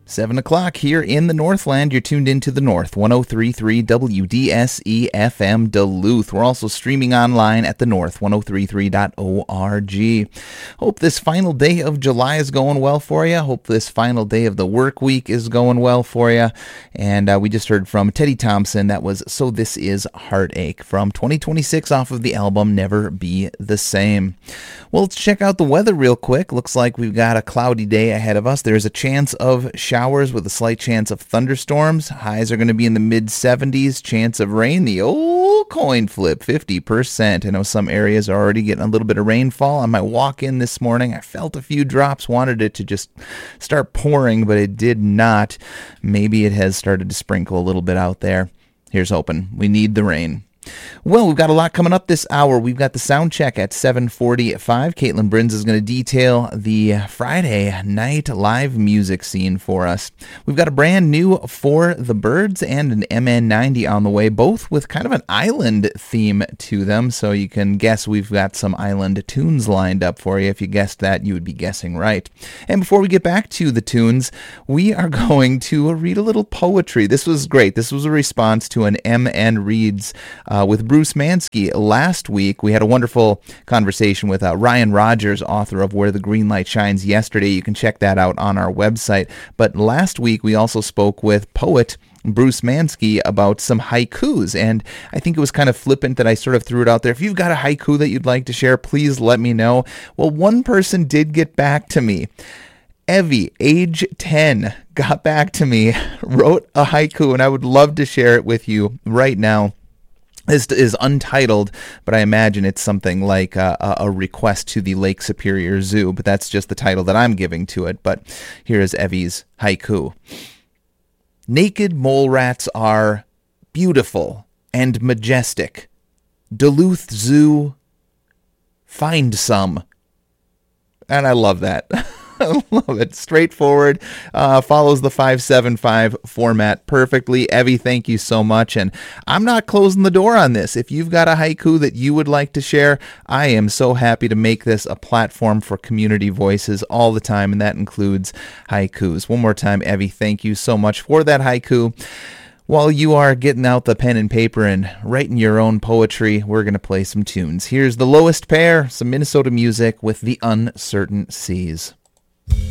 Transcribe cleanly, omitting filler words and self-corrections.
7 o'clock here in the Northland. You're tuned into the North, 103.3 WDSE FM Duluth. We're also streaming online at the North, 1033.org. Hope this final day of July is going well for you. Hope this final day of the work week is going well for you. And we just heard from Teddy Thompson. That was So This Is Heartache from 2026 off of the album Never Be the Same. Well, let's check out the weather real quick. Looks like we've got a cloudy day ahead of us. There's a chance of showers with a slight chance of thunderstorms. Highs are going to be in the mid-70s. Chance of rain, the old coin flip, 50%. I know some areas are already getting a little bit of rainfall. On my walk-in this morning, I felt a few drops, wanted it to just start pouring, but it did not. Maybe it has started to sprinkle a little bit out there. Here's hoping. We need the rain. Well, we've got a lot coming up this hour. We've got the sound check at 7:45. Caitlin Brins is going to detail the Friday night live music scene for us. We've got a brand new For the Birds and an MN90 on the way, both with kind of an island theme to them. So you can guess we've got some island tunes lined up for you. If you guessed that, you would be guessing right. And before we get back to the tunes, we are going to read a little poetry. This was great. This was a response to an MN Reads with Bruce Mansky last week. We had a wonderful conversation with Ryan Rogers, author of Where the Green Light Shines Yesterday. You can check that out on our website. But last week we also spoke with poet Bruce Mansky about some haikus, and I think it was kind of flippant that I sort of threw it out there. If you've got a haiku that you'd like to share, please let me know. Well, one person did get back to me. Evie, age 10, got back to me, wrote a haiku, and I would love to share it with you right now. This is untitled, but I imagine it's something like a request to the Lake Superior Zoo, but that's just the title that I'm giving to it. But here is Evie's haiku. Naked mole rats are beautiful and majestic. Duluth Zoo, find some. And I love that. I love it. Straightforward, follows the 575 format perfectly. Evie, thank you so much. And I'm not closing the door on this. If you've got a haiku that you would like to share, I am so happy to make this a platform for community voices all the time, and that includes haikus. One more time, Evie, thank you so much for that haiku. While you are getting out the pen and paper and writing your own poetry, we're going to play some tunes. Here's The Lowest Pair, some Minnesota music with The Uncertain Seas.